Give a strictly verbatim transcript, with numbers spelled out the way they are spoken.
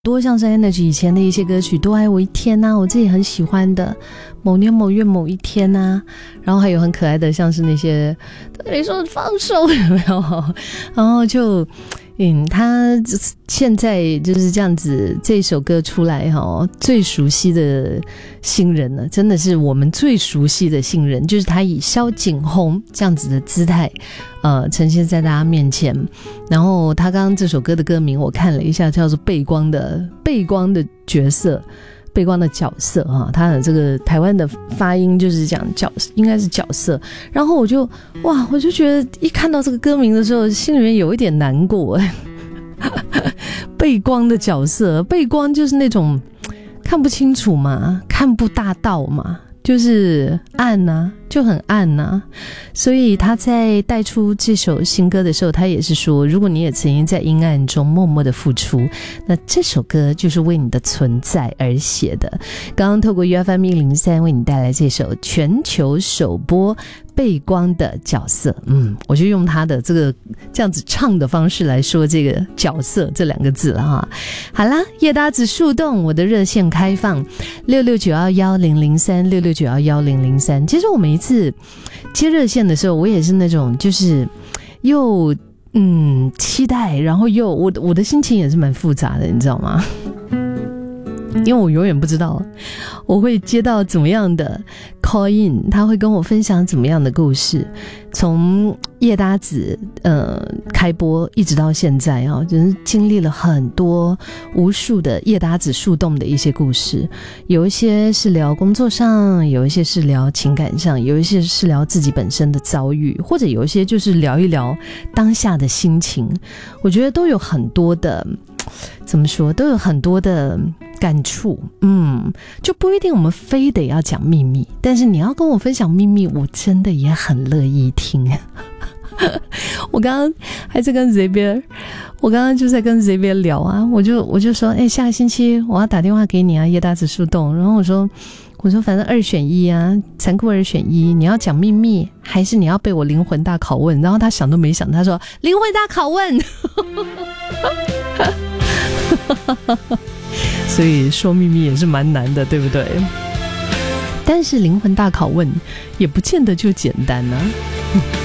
多像是 Energy 以前的一些歌曲，多爱我一天啊，我自己很喜欢的某年某月某一天啊，然后还有很可爱的像是那些你说放手有没有，然后就嗯，他现在就是这样子，这首歌出来哈，最熟悉的新人呢，真的是我们最熟悉的新人，就是他以萧景宏这样子的姿态，呃，呈现在大家面前。然后他刚刚这首歌的歌名我看了一下，叫做《背光的背光的角色》。背光的角色哈，他的这个台湾的发音就是讲角，应该是角色。然后我就哇，我就觉得一看到这个歌名的时候，心里面有一点难过。背光的角色，背光就是那种看不清楚嘛，看不大到嘛，就是暗啊，就很暗啊。所以他在带出这首新歌的时候，他也是说，如果你也曾经在阴暗中默默的付出，那这首歌就是为你的存在而写的。刚刚透过 U F M 一零三为你带来这首全球首播背光的角色，嗯，我就用他的这个这样子唱的方式来说这个角色这两个字了哈。好啦，夜搭子树洞，我的热线开放六六九二一零零三六六九二一零零三。其实我每一次接热线的时候，我也是那种就是又嗯期待，然后又我我的心情也是蛮复杂的，你知道吗？因为我永远不知道我会接到怎么样的 call in， 他会跟我分享怎么样的故事。从夜搭子呃开播一直到现在啊，就是经历了很多无数的夜搭子树洞的一些故事，有一些是聊工作上，有一些是聊情感上，有一些是聊自己本身的遭遇，或者有一些就是聊一聊当下的心情。我觉得都有很多的怎么说，都有很多的感触。嗯，就不一定我们非得要讲秘密，但是你要跟我分享秘密，我真的也很乐意听。我刚刚还在跟 Xavier， 我刚刚就在跟 Xavier 聊啊，我就我就说，哎、欸，下个星期我要打电话给你啊，夜搭子树洞。然后我说，我说反正二选一啊，残酷二选一，你要讲秘密，还是你要被我灵魂大拷问？然后他想都没想，他说灵魂大拷问。所以说秘密也是蛮难的，对不对？但是灵魂大拷问也不见得就简单啊。